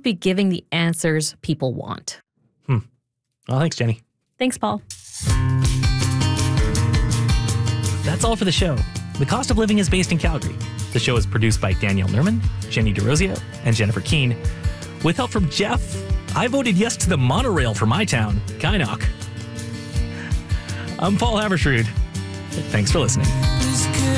be giving the answers people want. Well, thanks, Jenny. Thanks, Paul. That's all for the show. The Cost of Living is based in Calgary. The show is produced by Danielle Nerman, Jenny DeRosio, and Jennifer Keene. With help from Jeff, I voted yes to the monorail for my town, Kynoch. I'm Paul Havershrud. Thanks for listening.